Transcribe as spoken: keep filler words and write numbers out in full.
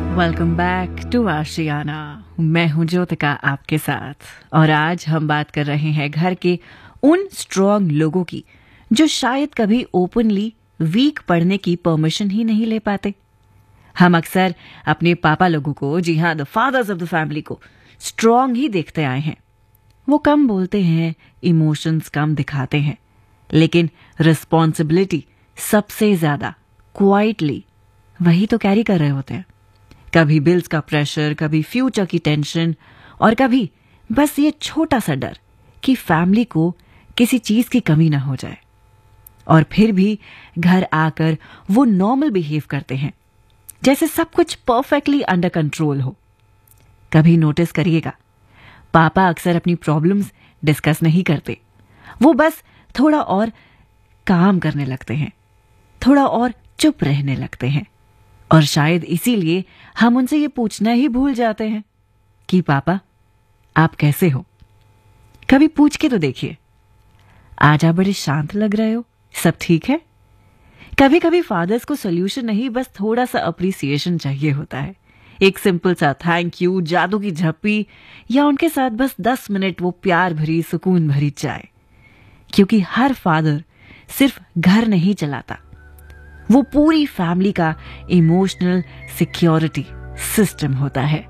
Welcome back to आशियाना। मैं हूं ज्योतिका आपके साथ, और आज हम बात कर रहे हैं घर के उन स्ट्रॉन्ग लोगों की जो शायद कभी ओपनली वीक पढ़ने की परमिशन ही नहीं ले पाते। हम अक्सर अपने पापा लोगों को, जी हाँ, the fathers of the family को स्ट्रॉन्ग ही देखते आए हैं। वो कम बोलते हैं, इमोशंस कम दिखाते हैं, लेकिन रिस्पॉन्सिबिलिटी सबसे ज्यादा क्वाइटली वही तो कैरी कर रहे होते हैं। कभी बिल्स का प्रेशर, कभी फ्यूचर की टेंशन, और कभी बस ये छोटा सा डर कि फैमिली को किसी चीज की कमी ना हो जाए। और फिर भी घर आकर वो नॉर्मल बिहेव करते हैं, जैसे सब कुछ परफेक्टली अंडर कंट्रोल हो। कभी नोटिस करिएगा, पापा अक्सर अपनी प्रॉब्लम्स डिस्कस नहीं करते। वो बस थोड़ा और काम करने लगते हैं, थोड़ा और चुप रहने लगते हैं। और शायद इसीलिए हम उनसे ये पूछना ही भूल जाते हैं कि पापा आप कैसे हो। कभी पूछ के तो देखिए, आज आप बड़े शांत लग रहे हो, सब ठीक है? कभी कभी फादर्स को सोल्यूशन नहीं, बस थोड़ा सा अप्रिसिएशन चाहिए होता है। एक सिंपल सा थैंक यू, जादू की झप्पी, या उनके साथ बस दस मिनट वो प्यार भरी, सुकून भरी चाय। क्योंकि हर फादर सिर्फ घर नहीं चलाता, वो पूरी फैमिली का इमोशनल सिक्योरिटी सिस्टम होता है।